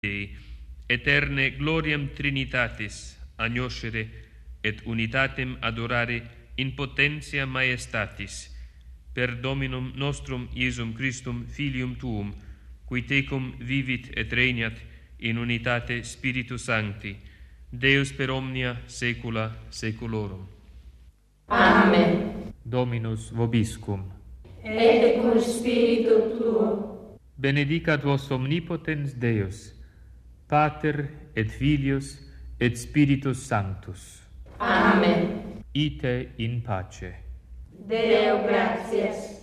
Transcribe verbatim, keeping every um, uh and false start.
Dei, eterne gloriam Trinitatis agnoscere et unitatem adorare in potentia maestatis per Dominum nostrum Iesum Christum Filium Tuum, qui tecum vivit et regnat in unitate Spiritus Sancti, Deus per omnia saecula saeculorum. Amen. Dominus vobiscum. Et cum spiritu tuo. Benedicat vos omnipotens Deus, Pater et Filius et Spiritus Sanctus. Amen. Ite in pace. Deo gratias.